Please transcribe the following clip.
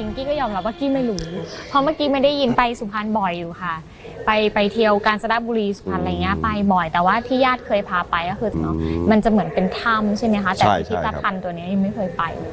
ริงๆกี้ก็ยอมรับว่ากี้ไม่รู้เพราะเมื่อกี้ไม่ได้ยินไปสุพรรณบ่อยอยู่ค่ะไปเที่ยวกาญจนบุรีสุพรรณอะไรเงี้ยไปบ่อยแต่ว่าที่ญาติเคยพาไปก็คือเนาะมันจะเหมือนเป็นถ้ำใช่ไหมคะแต่พิพิธภัณฑ์ตัวนี้ยังไม่เคยไป